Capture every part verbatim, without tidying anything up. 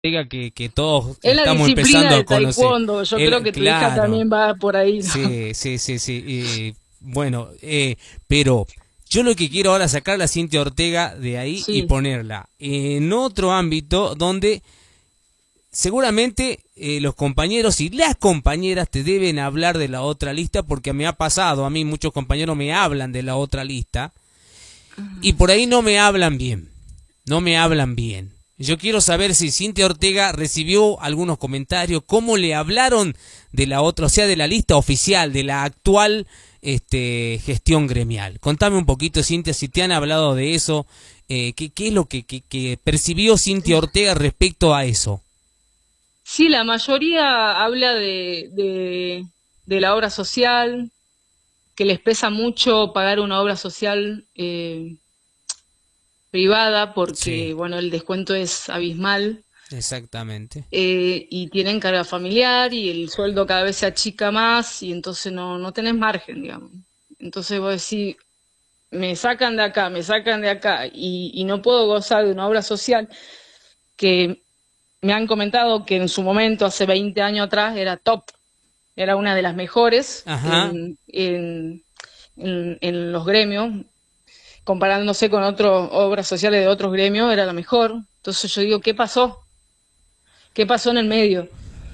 diga que, que todos Es la estamos disciplina empezando de a conocer. taekwondo, yo El- creo que tu hija claro, también va por ahí, ¿no? sí, sí, sí, sí. eh, bueno, eh, pero yo lo que quiero ahora es sacar a Cintia Ortega de ahí y Sí. ponerla en otro ámbito donde seguramente eh, los compañeros y las compañeras te deben hablar de la otra lista, porque me ha pasado, a mí muchos compañeros me hablan de la otra lista y por ahí no me hablan bien, no me hablan bien. Yo quiero saber si Cintia Ortega recibió algunos comentarios, cómo le hablaron de la otra, o sea, de la lista oficial, de la actual este, gestión gremial. Contame un poquito, Cintia, si te han hablado de eso, eh, ¿qué, qué es lo que, que, que percibió Cintia Ortega respecto a eso? Sí, la mayoría habla de, de, de la obra social, que les pesa mucho pagar una obra social eh, privada porque, Sí, bueno, el descuento es abismal exactamente. eh, y tienen carga familiar y el sueldo cada vez se achica más y entonces no, no tenés margen, digamos. Entonces vos decís, me sacan de acá, me sacan de acá y, y no puedo gozar de una obra social que me han comentado que en su momento, hace veinte años atrás, era top, era una de las mejores Ajá, en, en, en, en los gremios, comparándose con otras obras sociales de otros gremios, era la mejor. Entonces yo digo, ¿qué pasó? ¿Qué pasó en el medio?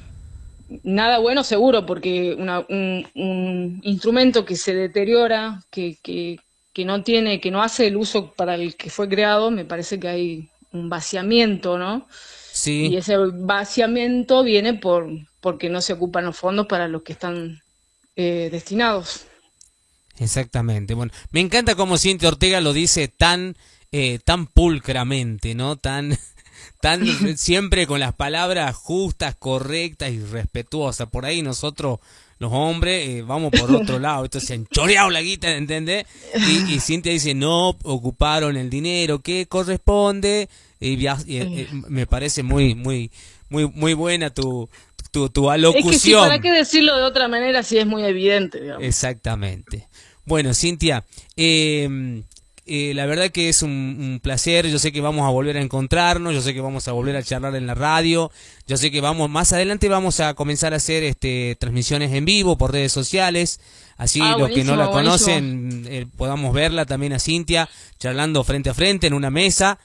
Nada bueno seguro, porque una, un, un instrumento que se deteriora, que, que, que no tiene, que no hace el uso para el que fue creado, me parece que hay un vaciamiento, ¿no? Y sí, ese vaciamiento viene por porque no se ocupan los fondos para los que están eh, destinados. exactamente. Bueno, me encanta cómo Cintia Ortega lo dice tan, eh, tan pulcramente, ¿no? Tan, tan siempre con las palabras justas, correctas y respetuosas. Por ahí nosotros, los hombres, eh, vamos por otro lado. Esto se han choreado la guita, ¿entendés? Y, y Cintia dice, no ocuparon el dinero que corresponde. Y, ya- y, eh, me parece muy, muy, muy, muy buena tu, tu, tu Es que sí, ¿para alocución. qué decirlo de otra manera si es muy evidente, digamos? Exactamente. Bueno, Cintia, eh, eh, la verdad que es un, un placer. Yo sé que vamos a volver a encontrarnos, yo sé que vamos a volver a charlar en la radio, yo sé que vamos más adelante vamos a comenzar a hacer este transmisiones en vivo por redes sociales, así Ah, los que no buenísimo, la buenísimo. conocen eh, podamos verla también a Cintia charlando frente a frente en una mesa.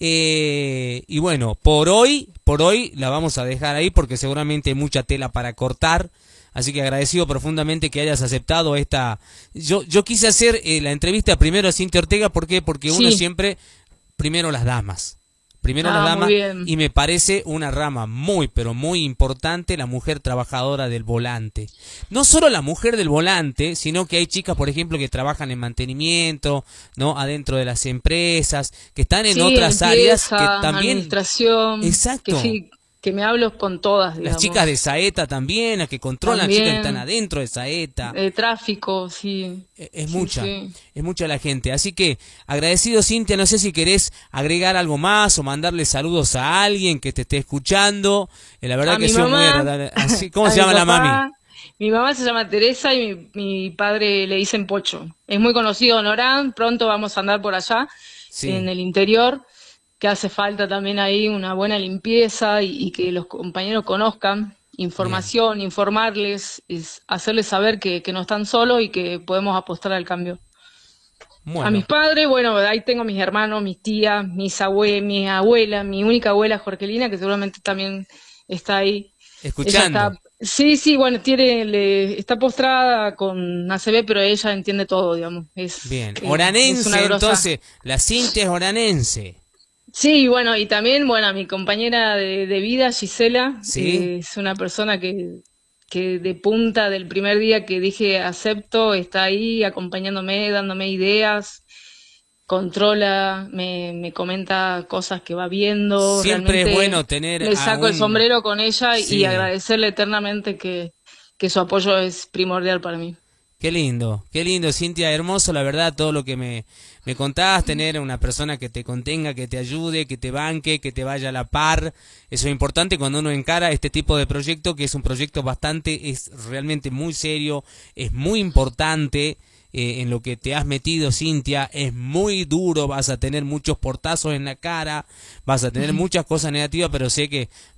Eh, y bueno, por hoy, por hoy la vamos a dejar ahí porque seguramente hay mucha tela para cortar. Así que agradecido profundamente que hayas aceptado esta. Yo, yo quise hacer eh, la entrevista primero a Cintia Ortega, ¿por qué? Porque uno Sí. siempre, primero las damas. Primero las Ah, muy damas, bien. y me parece una rama muy, pero muy importante la mujer trabajadora del volante. No solo la mujer del volante, sino que hay chicas, por ejemplo, que trabajan en mantenimiento, ¿no? Adentro de las empresas, que están en Sí, otras áreas que limpieza, también. administración, que Exacto. sí, que me hablo con todas, Las chicas de digamos. Saeta también, las que controlan, las chicas que están También, adentro de Saeta. eh, tráfico, sí, E- Es sí, mucha, sí. es mucha la gente. Así que agradecido, Cintia. No sé si querés agregar algo más o mandarle saludos a alguien que te esté escuchando. Eh, la verdad A que ha mi sido muy mamá, agradable. Así, ¿cómo a se mi llama la mami? papá. Mi mamá se llama Teresa y mi, mi padre le dicen Pocho. Es muy conocido en Orán, pronto vamos a andar por allá, en Sí, el interior, que hace falta también ahí una buena limpieza y, y que los compañeros conozcan bien. información, informarles, es hacerles saber que, que no están solos y que podemos apostar al cambio. A mis Bueno, padres, bueno, ahí tengo mis hermanos, mis tías, mis abue, mi abuela, mi única abuela Jorgelina, que seguramente también está ahí. Ella está, escuchando. sí, sí, bueno, tiene, le, está postrada con A C V, pero ella entiende todo, digamos. Es, Bien. eh, es una Oranense, grosa. entonces. La Cintia es oranense. Sí, bueno, y también, bueno, mi compañera de, de vida, Gisela, ¿Sí? eh, es una persona que, que de punta del primer día que dije acepto, está ahí acompañándome, dándome ideas, controla, me, me comenta cosas que va viendo, Siempre es realmente bueno tener le a saco el un... sombrero con ella y Sí. agradecerle eternamente que, que su apoyo es primordial para mí. Qué lindo, qué lindo, Cintia, hermoso, la verdad, todo lo que me, me contás, tener una persona que te contenga, que te ayude, que te banque, que te vaya a la par, eso es importante cuando uno encara este tipo de proyecto, que es un proyecto bastante, es realmente muy serio, es muy importante, eh, en lo que te has metido, Cintia, es muy duro, vas a tener muchos portazos en la cara, vas a tener muchas cosas negativas, pero sé que